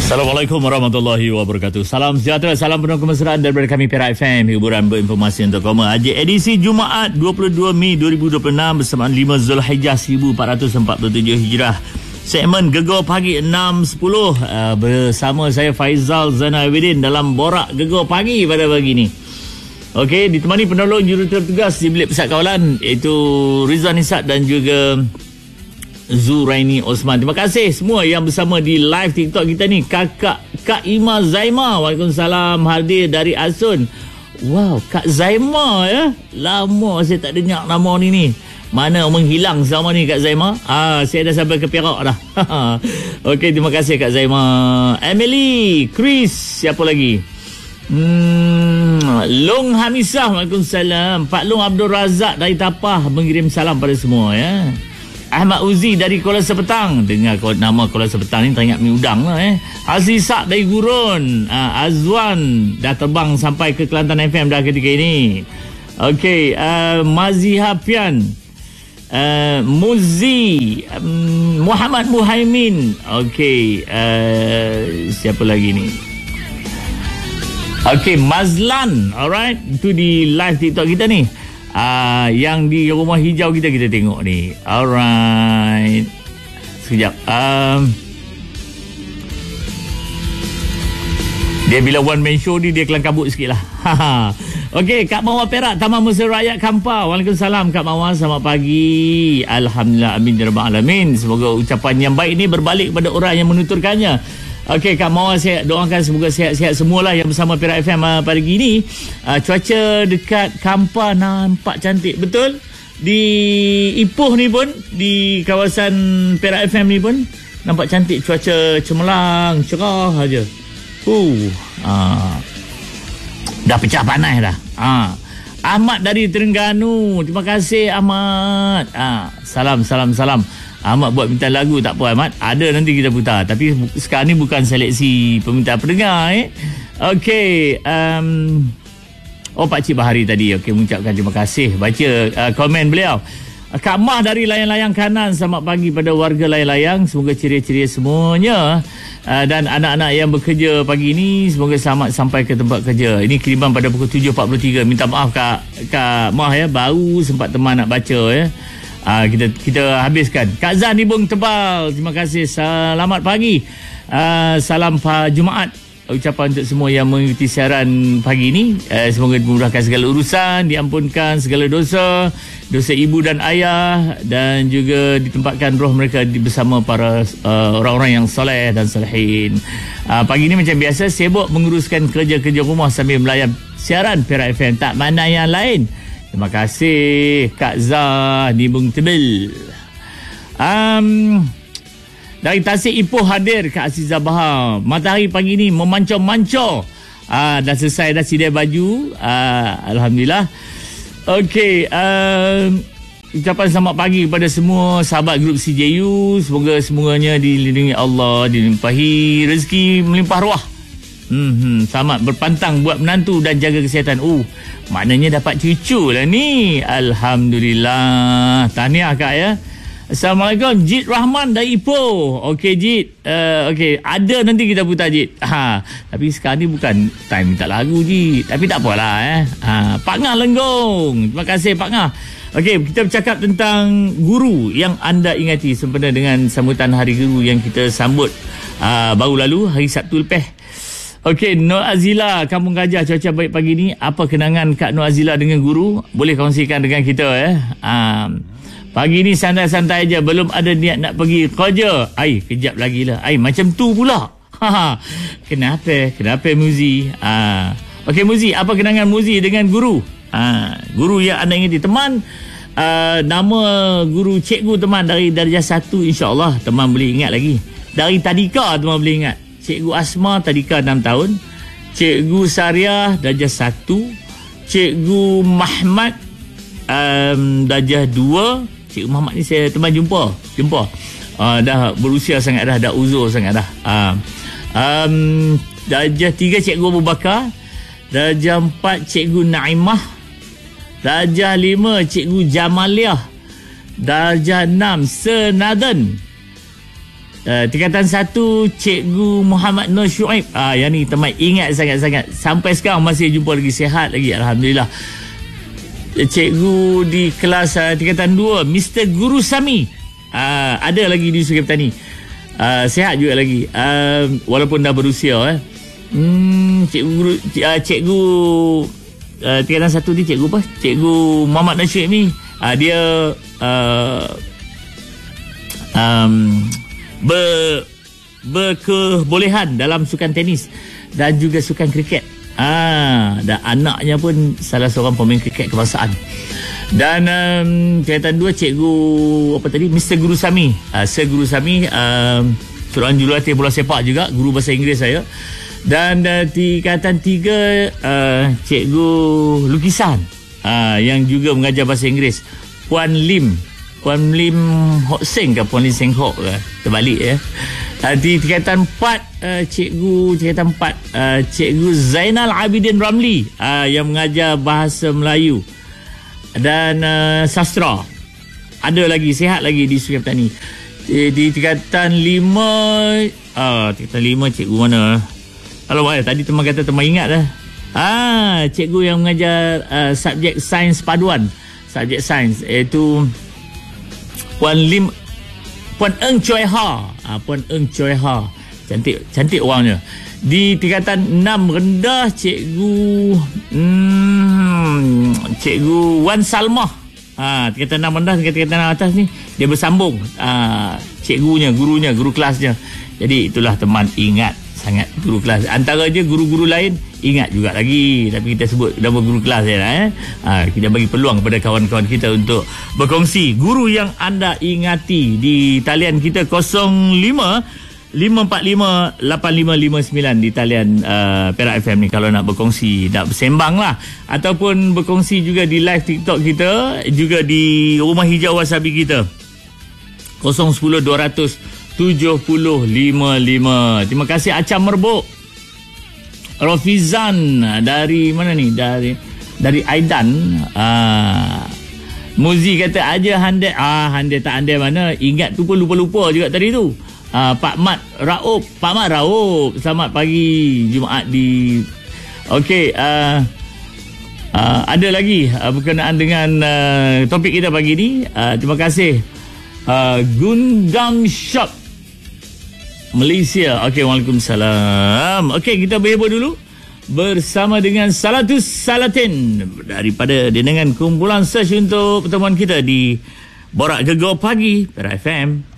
Assalamualaikum warahmatullahi wabarakatuh. Salam sejahtera, salam penuh kemesraan daripada kami Perak FM, hiburan berinformasi untuk kamu. Edisi Jumaat 22 Mei 2026 bersama 5 Zulhijjah 1447 Hijrah. Segmen Gegar Pagi 6.10 bersama saya Faizal Zainal Abidin dalam Borak Gegar Pagi pada pagi ni. Okey, ditemani penolong jurutugas di bilik pesat kawalan iaitu Rizwan Ishak dan juga Zuraini Osman. Terima kasih semua yang bersama di live TikTok kita ni. Kak Ima Zaima, waalaikumsalam, hadir dari Asun. Wow, Kak Zaima ya. Lama saya tak dengar nama ni. Mana menghilang selama ni Kak Zaima? Saya dah sampai ke Perak dah. Okey, terima kasih Kak Zaima. Emily, Chris, siapa lagi? Long Hamisah, waalaikumsalam. Pak Long Abdul Razak dari Tapah mengirim salam pada semua ya. Ahmad Uzi dari Kuala Sepetang. Dengar nama Kuala Sepetang ni teringat mi udang lah Azizak dari Gurun. Azwan dah terbang sampai ke Kelantan FM dah ketika ini. Okey, Mazi Hafian, Muzi, Muhammad Muhaimin. Okey, siapa lagi ni? Okey, Mazlan. Alright, itu di live TikTok kita ni. Yang di rumah hijau kita tengok ni. Alright, sekejap. Dia bila one man show ni dia kelang kabut sikit lah. Okey, Kak Mawar Perak, Taman Mesra Rakyat Kampar. Waalaikumsalam Kak Mawar, selamat pagi. Alhamdulillah, amin ya rabbal alamin. Semoga ucapan yang baik ni berbalik pada orang yang menuturkannya. Okey, Kak Mawar, saya doakan semoga sihat-sihat semualah yang bersama Perak FM pagi ini. Cuaca dekat Kampar nampak cantik. Betul? Di Ipoh ni pun, di kawasan Perak FM ni pun nampak cantik. Cuaca cemerlang, cerah aja. Dah pecah panas dah. Ahmad dari Terengganu. Terima kasih Ahmad. Salam. Ahmad buat minta lagu tak apa Ahmad, ada nanti kita putar, tapi sekarang ni bukan seleksi peminta pendengar Okey, Pak Cik Bahari tadi mengucapkan terima kasih, baca komen beliau. Kak Mah dari Layang-Layang Kanan, selamat pagi pada warga Layang-Layang, semoga ceria-ceria semuanya. Dan anak-anak yang bekerja pagi ini semoga selamat sampai ke tempat kerja. Ini kiriman pada pukul 7.43. Minta maaf Kak Mah ya, baru sempat teman nak baca ya. Kita habiskan. Kak Zan di Bung Tebal, terima kasih, selamat pagi. Salam Jumaat, ucapan untuk semua yang mengikuti siaran pagi ini. Semoga dimudahkan segala urusan, diampunkan segala dosa ibu dan ayah, dan juga ditempatkan roh mereka bersama para orang-orang yang soleh dan salihin. Pagi ini macam biasa sibuk menguruskan kerja-kerja rumah sambil melayan siaran Perak FM, tak mana yang lain. Terima kasih Kak Zah di Bung Tebel. Dari Tasik Ipoh hadir Kak Azizah Bahar. Matahari pagi ni memancor-mancor. Dah selesai dah sidai baju. Alhamdulillah. Okey, ucapan selamat pagi kepada semua sahabat grup CJU. Semoga-semuanya dilindungi Allah, dilimpahi rezeki melimpah ruah. Selamat berpantang buat menantu dan jaga kesihatan. Maknanya dapat cucu lah ni. Alhamdulillah. Tahniah Kak ya. Assalamualaikum, Jid Rahman dari Ipoh. Okey Jid, okey, ada nanti kita putar Jid. Tapi sekarang ni bukan time minta lagu Jid. Tapi tak apalah Pak Ngah Lenggong. Terima kasih Pak Ngah. Okey, kita bercakap tentang guru yang anda ingati sempena dengan sambutan Hari Guru yang kita sambut baru lalu hari Sabtu lepas. Okey, Nur Azila, Kampung Gajah, cuaca baik pagi ni. Apa kenangan Kak Nur Azila dengan guru? Boleh kongsikan dengan kita Pagi ni santai-santai aja, belum ada niat nak pergi kerja. Kejap lagi lah. Macam tu pula. Kenapa Muzi? Okey Muzi, apa kenangan Muzi dengan guru? Guru yang anda ingati. Teman, nama guru cikgu teman dari darjah 1, insya-Allah teman boleh ingat lagi. Dari tadika teman boleh ingat. Cikgu Asma tadika 6 tahun. Cikgu Sariah darjah 1. Cikgu Mahmad darjah 2. Cikgu Muhammad ni saya teman jumpa. Dah berusia sangat dah uzur sangat dah. Darjah 3 Cikgu Abu Bakar. Darjah 4 Cikgu Naimah. Darjah 5 Cikgu Jamaliah. Darjah 6 Sir Nathan. tingkatan 1 Cikgu Muhammad Nur Syuaib. Yang ni teman ingat sangat-sangat. Sampai sekarang masih jumpa lagi, sihat lagi, alhamdulillah. Cikgu di kelas tingkatan 2 Mr. Guru Sami. Ada lagi di Sungai Petani. Sihat juga lagi. Walaupun dah berusia. Cikgu tingkatan 1 ni cikgu apa? Cikgu Muhammad Nur Syuaib ni. Dia berkebolehan dalam sukan tenis dan juga sukan kriket. Dan anaknya pun salah seorang pemain kriket kebangsaan. Dan tingkatan 2 cikgu apa tadi, Mr. Guru Sami. Sir Guru Sami, seorang jurulatih bola sepak juga, guru bahasa Inggeris saya. Dan tingkatan 3 cikgu lukisan yang juga mengajar bahasa Inggeris, Puan Lim Hok Seng ke Puan Lim Seng Hok ke, terbalik ya. Di tingkatan 4 cikgu Zainal Abidin Ramli yang mengajar bahasa Melayu dan sastra. Ada lagi, sihat lagi di Sungai Petani. Di tingkatan 5 cikgu mana? Alamak, tadi teman kata teman ingat dah. Cikgu yang mengajar subjek sains paduan, subjek sains, iaitu Puan Eng Choi Ha. Puan Eng Choi Ha. Cantik orangnya. Di tingkatan 6 rendah Cikgu Wan Salmah. Tingkatan 6 rendah, tingkatan 6 atas ni dia bersambung. Gurunya, guru kelasnya. Jadi itulah teman ingat sangat guru kelas. Antara je guru-guru lain ingat juga lagi, tapi kita sebut nama guru kelas je lah. Kita bagi peluang kepada kawan-kawan kita untuk berkongsi guru yang anda ingati di talian kita 05-545-8559 di talian Perak FM ni, kalau nak berkongsi, nak bersembang lah, ataupun berkongsi juga di live TikTok kita, juga di Rumah Hijau Wasabi kita 010-200-7055. Terima kasih Acam Merbuk, Rofizan dari mana ni, dari Aidan. Muzi kata aja handai. Handai tak handai mana, ingat tu pun lupa-lupa juga tadi tu. Pak Mat Raup, selamat pagi Jumaat di. Okey, ada lagi berkenaan dengan topik kita pagi ni. Terima kasih Gundam Shop Malaysia. Okey, waalaikumsalam. Okey, kita berhibur dulu bersama dengan Salatus Salatin daripada dengan kumpulan search untuk pertemuan kita di Borak Gegar Pagi Perak FM.